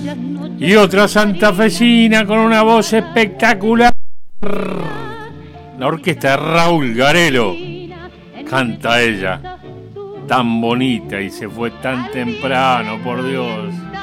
Y otra santafesina con una voz espectacular. La orquesta de Raúl Garelo. Canta ella. Tan bonita y se fue tan temprano, por Dios.